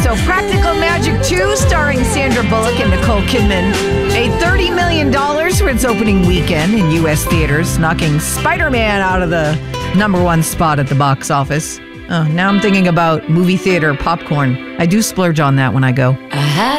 So Practical Magic 2, starring Sandra Bullock and Nicole Kidman, made $30 million for its opening weekend in U.S. theaters, knocking Spider-Man out of the #1 spot at the box office. Oh, now I'm thinking about movie theater popcorn. I do splurge on that when I go.